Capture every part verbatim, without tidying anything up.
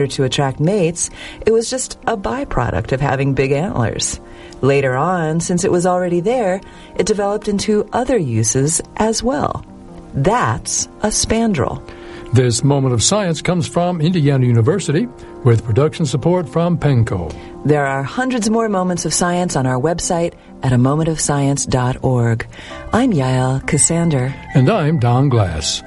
to attract mates, it was just a byproduct of having big antlers. Later on, since it was already there, it developed into other uses as well. That's a spandrel. This Moment of Science comes from Indiana University with production support from Penco. There are hundreds more moments of science on our website at a moment of science dot org. I'm Yael Cassander. And I'm Don Glass.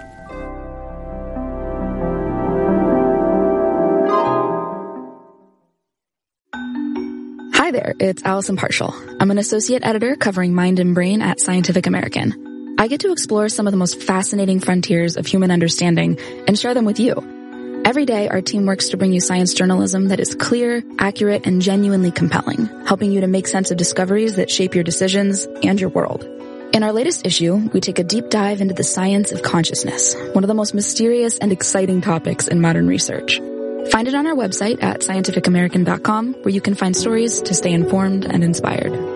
Hi there, it's Allison Partial. I'm an associate editor covering Mind and Brain at Scientific American. I get to explore some of the most fascinating frontiers of human understanding and share them with you. Every day, our team works to bring you science journalism that is clear, accurate, and genuinely compelling, helping you to make sense of discoveries that shape your decisions and your world. In our latest issue, we take a deep dive into the science of consciousness, one of the most mysterious and exciting topics in modern research. Find it on our website at scientific american dot com, where you can find stories to stay informed and inspired.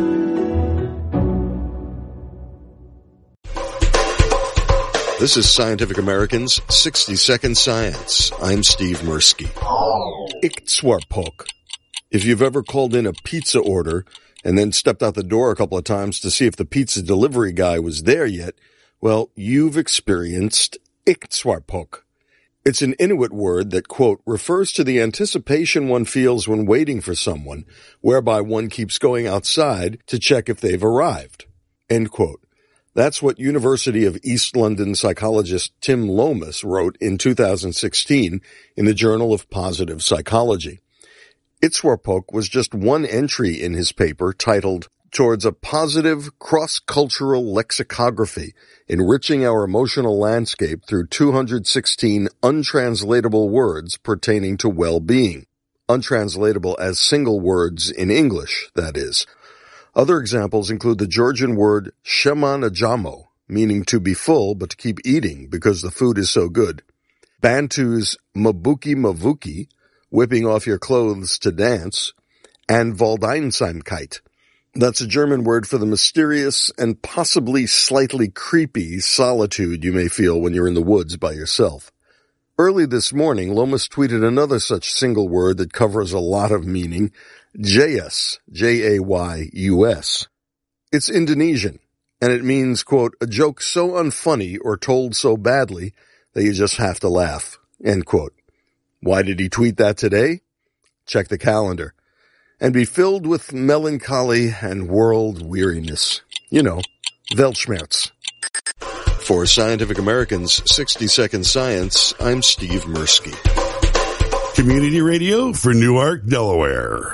This is Scientific American's sixty second Science. I'm Steve Mirsky. Ictsuarpok. If you've ever called in a pizza order and then stepped out the door a couple of times to see if the pizza delivery guy was there yet, well, you've experienced Ictsuarpok. It's an Inuit word that, quote, refers to the anticipation one feels when waiting for someone, whereby one keeps going outside to check if they've arrived, end quote. That's what University of East London psychologist Tim Lomas wrote in two thousand sixteen in the Journal of Positive Psychology. Ictsuarpok was just one entry in his paper titled Towards a Positive Cross-Cultural Lexicography, Enriching Our Emotional Landscape Through two hundred sixteen Untranslatable Words Pertaining to Well-Being. Untranslatable as single words in English, that is. Other examples include the Georgian word sheman ajamo, meaning to be full but to keep eating because the food is so good. Bantu's mabuki mavuki, whipping off your clothes to dance. And Waldeinsamkeit. That's a German word for the mysterious and possibly slightly creepy solitude you may feel when you're in the woods by yourself. Early this morning, Lomas tweeted another such single word that covers a lot of meaning, Jayus, J A Y U S. It's Indonesian, and it means, quote, a joke so unfunny or told so badly that you just have to laugh, end quote. Why did he tweet that today? Check the calendar. And be filled with melancholy and world weariness. You know, Weltschmerz. For Scientific American's sixty second Science, I'm Steve Mirsky. Community radio for Newark, Delaware.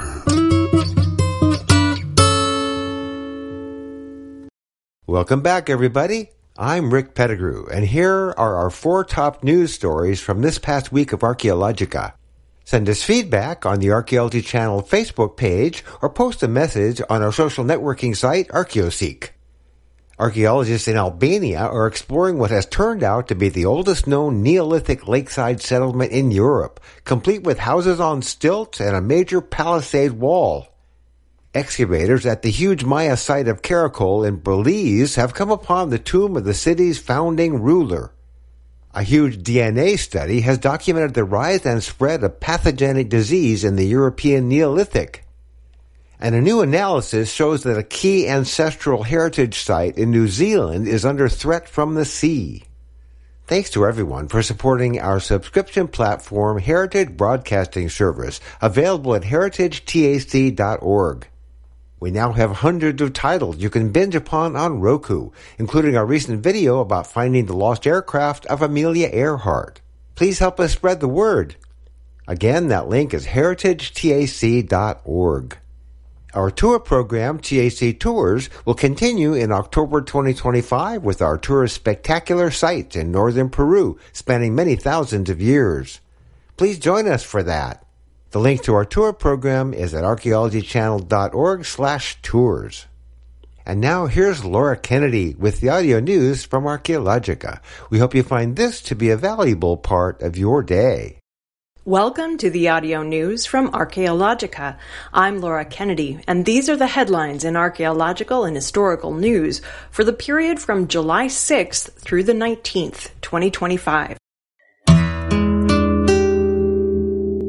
Welcome back, everybody. I'm Rick Pettigrew, and here are our four top news stories from this past week of Archaeologica. Send us feedback on the Archaeology Channel Facebook page or post a message on our social networking site, ArchaeoSeek. Archaeologists in Albania are exploring what has turned out to be the oldest known Neolithic lakeside settlement in Europe, complete with houses on stilts and a major palisade wall. Excavators at the huge Maya site of Karakol in Belize have come upon the tomb of the city's founding ruler. A huge D N A study has documented the rise and spread of pathogenic disease in the European Neolithic. And a new analysis shows that a key ancestral heritage site in New Zealand is under threat from the sea. Thanks to everyone for supporting our subscription platform Heritage Broadcasting Service, available at heritage tac dot org. We now have hundreds of titles you can binge upon on Roku, including our recent video about finding the lost aircraft of Amelia Earhart. Please help us spread the word. Again, that link is heritage tac dot org. Our tour program, T A C Tours, will continue in October twenty twenty-five with our tourist spectacular sites in northern Peru, spanning many thousands of years. Please join us for that. The link to our tour program is at archaeology channel dot org slash tours. And now here's Laura Kennedy with the audio news from Archaeologica. We hope you find this to be a valuable part of your day. Welcome to the audio news from Archaeologica. I'm Laura Kennedy, and these are the headlines in archaeological and historical news for the period from July sixth through the nineteenth, twenty twenty-five.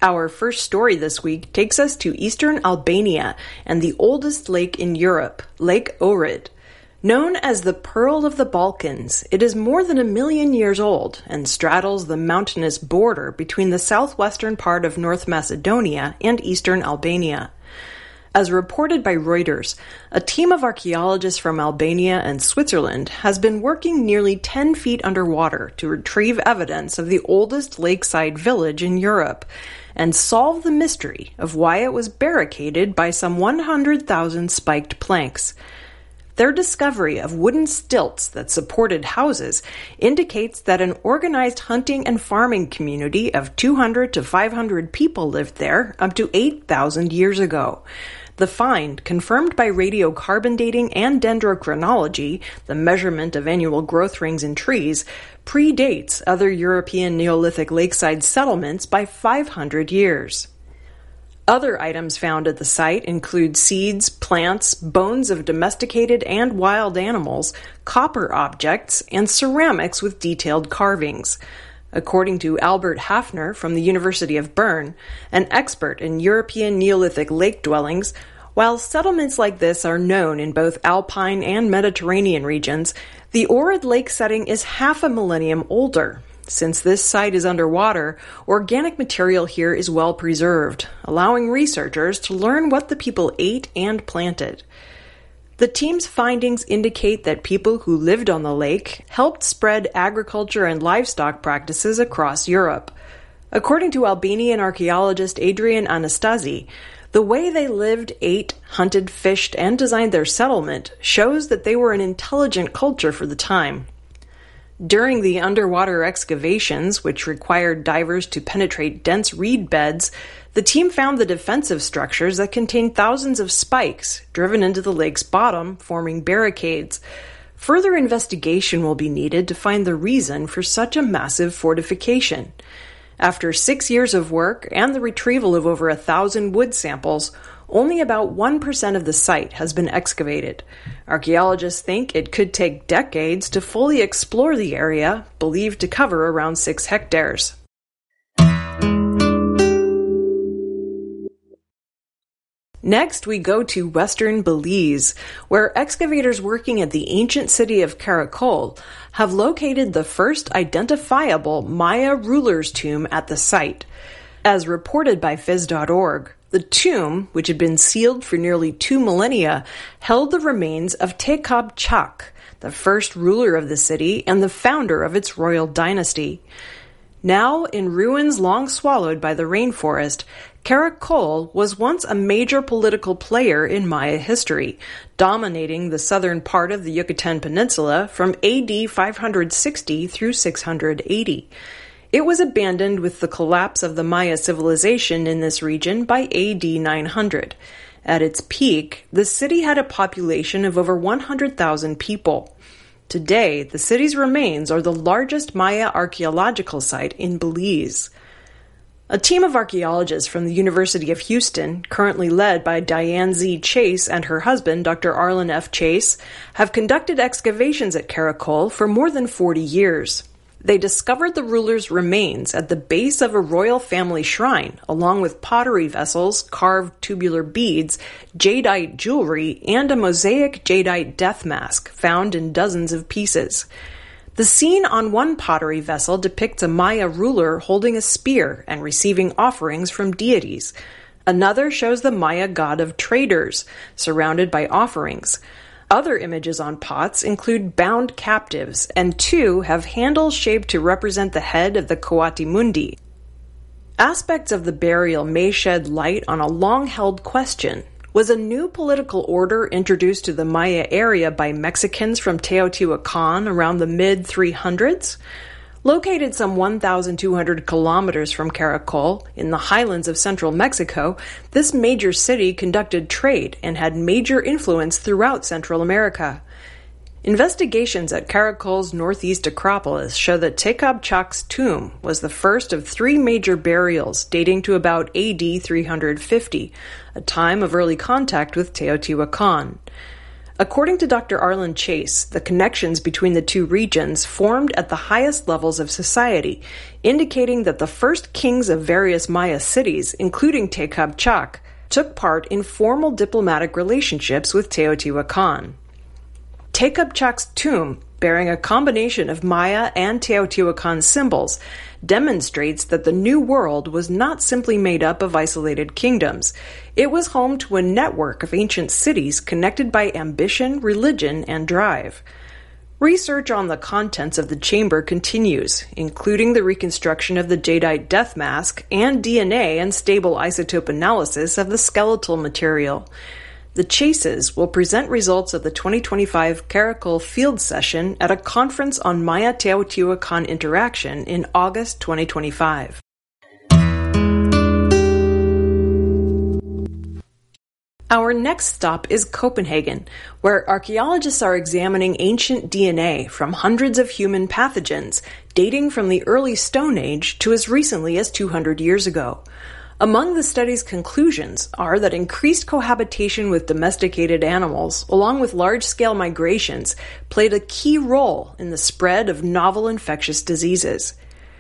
Our first story this week takes us to eastern Albania and the oldest lake in Europe, Lake Ohrid. Known as the Pearl of the Balkans, it is more than a million years old and straddles the mountainous border between the southwestern part of North Macedonia and eastern Albania. As reported by Reuters, a team of archaeologists from Albania and Switzerland has been working nearly ten feet underwater to retrieve evidence of the oldest lakeside village in Europe and solve the mystery of why it was barricaded by some one hundred thousand spiked planks. Their discovery of wooden stilts that supported houses indicates that an organized hunting and farming community of two hundred to five hundred people lived there up to eight thousand years ago. The find, confirmed by radiocarbon dating and dendrochronology, the measurement of annual growth rings in trees, predates other European Neolithic lakeside settlements by five hundred years. Other items found at the site include seeds, plants, bones of domesticated and wild animals, copper objects, and ceramics with detailed carvings. According to Albert Hafner from the University of Bern, an expert in European Neolithic lake dwellings, while settlements like this are known in both Alpine and Mediterranean regions, the Ohrid lake setting is half a millennium older. Since this site is underwater, organic material here is well preserved, allowing researchers to learn what the people ate and planted. The team's findings indicate that people who lived on the lake helped spread agriculture and livestock practices across Europe. According to Albanian archaeologist Adrian Anastasi, the way they lived, ate, hunted, fished, and designed their settlement shows that they were an intelligent culture for the time. During the underwater excavations, which required divers to penetrate dense reed beds, the team found the defensive structures that contained thousands of spikes driven into the lake's bottom, forming barricades. Further investigation will be needed to find the reason for such a massive fortification. After six years of work and the retrieval of over a thousand wood samples, only about one percent of the site has been excavated. Archaeologists think it could take decades to fully explore the area, believed to cover around six hectares. Next, we go to western Belize, where excavators working at the ancient city of Caracol have located the first identifiable Maya ruler's tomb at the site. As reported by Phys dot org, the tomb, which had been sealed for nearly two millennia, held the remains of Tecob Chak, the first ruler of the city and the founder of its royal dynasty. Now in ruins long swallowed by the rainforest, Caracol was once a major political player in Maya history, dominating the southern part of the Yucatan Peninsula from A D five hundred sixty through six hundred eighty. It was abandoned with the collapse of the Maya civilization in this region by A D nine hundred. At its peak, the city had a population of over one hundred thousand people. Today, the city's remains are the largest Maya archaeological site in Belize. A team of archaeologists from the University of Houston, currently led by Diane Z. Chase and her husband, Doctor Arlen F. Chase, have conducted excavations at Caracol for more than forty years. They discovered the ruler's remains at the base of a royal family shrine, along with pottery vessels, carved tubular beads, jadeite jewelry, and a mosaic jadeite death mask found in dozens of pieces. The scene on one pottery vessel depicts a Maya ruler holding a spear and receiving offerings from deities. Another shows the Maya god of traders, surrounded by offerings. Other images on pots include bound captives, and two have handles shaped to represent the head of the Coati Mundi. Aspects of the burial may shed light on a long-held question. Was a new political order introduced to the Maya area by Mexicans from Teotihuacan around the mid three hundreds? Located some one thousand two hundred kilometers from Caracol, in the highlands of central Mexico, this major city conducted trade and had major influence throughout Central America. Investigations at Caracol's northeast Acropolis show that Tecob Chak's tomb was the first of three major burials dating to about A D three hundred fifty, a time of early contact with Teotihuacan. According to Doctor Arlen Chase, the connections between the two regions formed at the highest levels of society, indicating that the first kings of various Maya cities, including Tecabchac, took part in formal diplomatic relationships with Teotihuacan. Tecabchac's tomb, bearing a combination of Maya and Teotihuacan symbols, demonstrates that the New World was not simply made up of isolated kingdoms. It was home to a network of ancient cities connected by ambition, religion, and drive. Research on the contents of the chamber continues, including the reconstruction of the jadeite death mask and D N A and stable isotope analysis of the skeletal material. The Chases will present results of the twenty twenty-five Caracol Field Session at a conference on Maya-Teotihuacan interaction in August twenty twenty-five. Our next stop is Copenhagen, where archaeologists are examining ancient D N A from hundreds of human pathogens, dating from the early Stone Age to as recently as two hundred years ago. Among the study's conclusions are that increased cohabitation with domesticated animals, along with large-scale migrations, played a key role in the spread of novel infectious diseases.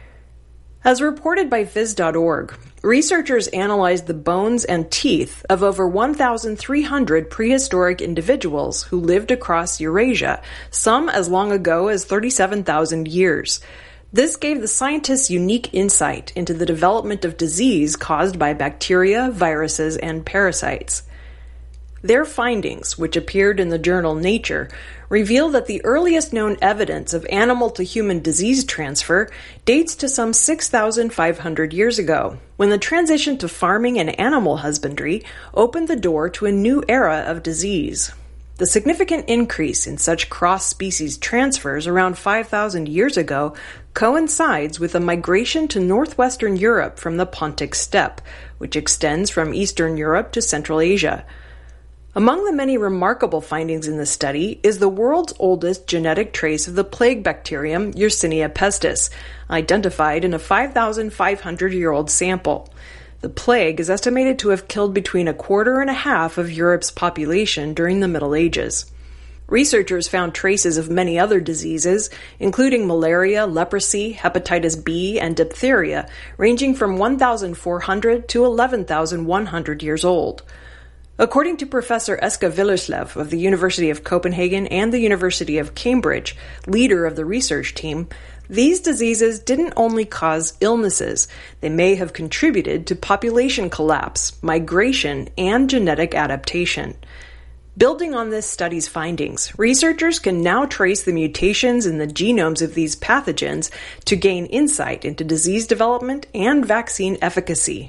As reported by Phys dot org, researchers analyzed the bones and teeth of over one thousand three hundred prehistoric individuals who lived across Eurasia, some as long ago as thirty-seven thousand years. This gave the scientists unique insight into the development of disease caused by bacteria, viruses, and parasites. Their findings, which appeared in the journal Nature, reveal that the earliest known evidence of animal-to-human disease transfer dates to some six thousand five hundred years ago, when the transition to farming and animal husbandry opened the door to a new era of disease. The significant increase in such cross-species transfers around five thousand years ago coincides with a migration to northwestern Europe from the Pontic steppe, which extends from Eastern Europe to Central Asia. Among the many remarkable findings in the study is the world's oldest genetic trace of the plague bacterium Yersinia pestis, identified in a five thousand five hundred year old sample. The plague is estimated to have killed between a quarter and a half of Europe's population during the Middle Ages. Researchers found traces of many other diseases, including malaria, leprosy, hepatitis B, and diphtheria, ranging from one thousand four hundred to eleven thousand one hundred years old. According to Professor Eske Willerslev of the University of Copenhagen and the University of Cambridge, leader of the research team, these diseases didn't only cause illnesses, they may have contributed to population collapse, migration, and genetic adaptation. Building on this study's findings, researchers can now trace the mutations in the genomes of these pathogens to gain insight into disease development and vaccine efficacy.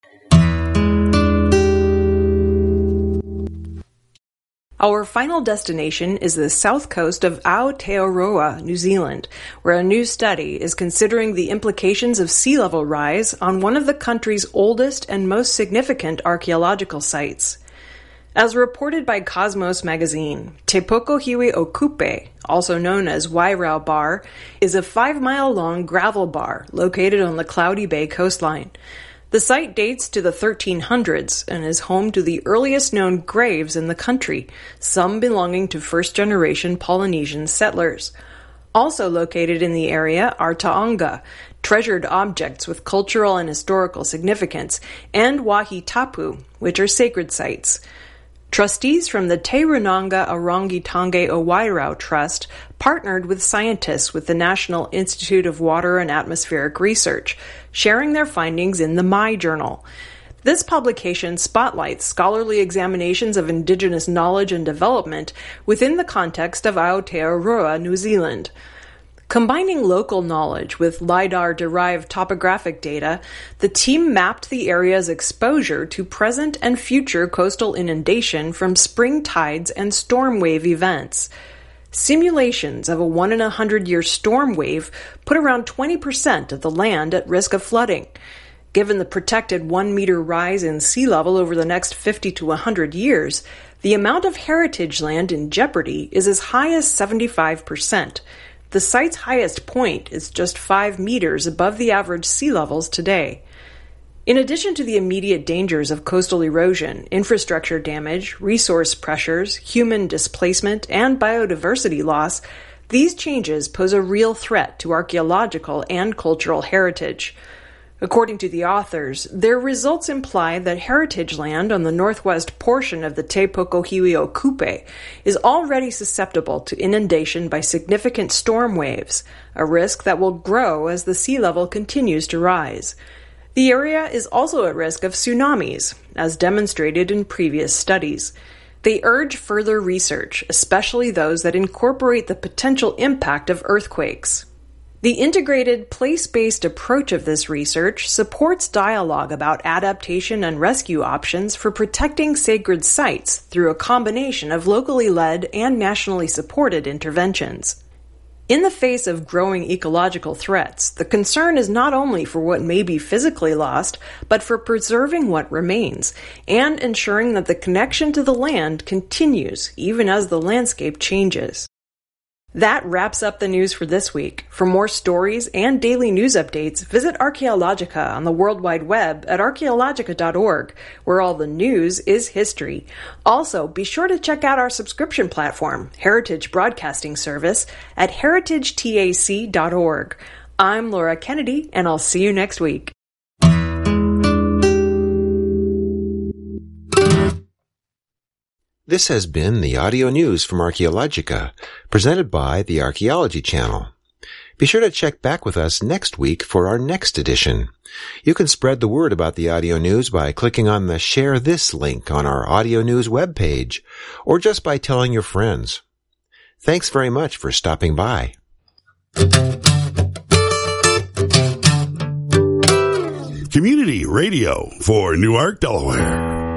Our final destination is the south coast of Aotearoa, New Zealand, where a new study is considering the implications of sea level rise on one of the country's oldest and most significant archaeological sites. As reported by Cosmos magazine, Te Pokohiwi o Kupe, also known as Wairau Bar, is a five-mile-long gravel bar located on the Cloudy Bay coastline. The site dates to the thirteen hundreds and is home to the earliest known graves in the country, some belonging to first-generation Polynesian settlers. Also located in the area are Taonga, treasured objects with cultural and historical significance, and Wahi Tapu, which are sacred sites. Trustees from the Te Runanga Orangitangi o Wairau Trust partnered with scientists with the National Institute of Water and Atmospheric Research, sharing their findings in the My Journal. This publication spotlights scholarly examinations of Indigenous knowledge and development within the context of Aotearoa, New Zealand. Combining local knowledge with LiDAR-derived topographic data, the team mapped the area's exposure to present and future coastal inundation from spring tides and storm wave events. Simulations of a one in a hundred year storm wave put around twenty percent of the land at risk of flooding. Given the projected one meter rise in sea level over the next fifty to one hundred years, the amount of heritage land in jeopardy is as high as seventy-five percent. The site's highest point is just five meters above the average sea levels today. In addition to the immediate dangers of coastal erosion, infrastructure damage, resource pressures, human displacement, and biodiversity loss, these changes pose a real threat to archaeological and cultural heritage. According to the authors, their results imply that heritage land on the northwest portion of the Te Pokohiwi o Kupe is already susceptible to inundation by significant storm waves, a risk that will grow as the sea level continues to rise. The area is also at risk of tsunamis, as demonstrated in previous studies. They urge further research, especially those that incorporate the potential impact of earthquakes. The integrated, place-based approach of this research supports dialogue about adaptation and rescue options for protecting sacred sites through a combination of locally led and nationally supported interventions. In the face of growing ecological threats, the concern is not only for what may be physically lost, but for preserving what remains, and ensuring that the connection to the land continues even as the landscape changes. That wraps up the news for this week. For more stories and daily news updates, visit Archaeologica on the World Wide Web at archaeologica dot org, where all the news is history. Also, be sure to check out our subscription platform, Heritage Broadcasting Service, at heritage tac dot org. I'm Laura Kennedy, and I'll see you next week. This has been the audio news from Archaeologica, presented by the Archaeology Channel. Be sure to check back with us next week for our next edition. You can spread the word about the audio news by clicking on the Share This link on our audio news webpage, or just by telling your friends. Thanks very much for stopping by. Community radio for Newark, Delaware.